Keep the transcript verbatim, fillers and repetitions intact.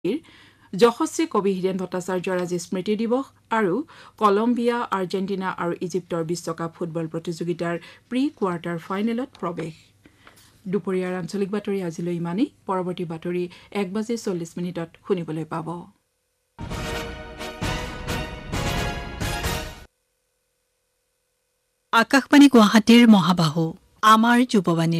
যশস্বী কবি হীৰেন ভট্টাচাৰ্যৰ আজি স্মৃতি দিৱস আৰু কলম্বিয়া আৰ্জেণ্টিনা আৰু ইজিপ্তৰ বিশ্বকাপ ফুটবল প্ৰতিযোগিতাৰ প্ৰি কোৱাৰ্টাৰ ফাইনেলত প্ৰৱেশ দুপৰীয়াৰ আঞ্চলিক বাতৰি আজিলৈ ইমানেই পৰৱৰ্তী বাতৰি এক বাজি চল্লিশ মিনিটত শুনিবলৈ পাব আকাশবাণী গুৱাহাটীৰ মহাবাহু আমাৰ যুৱবাণী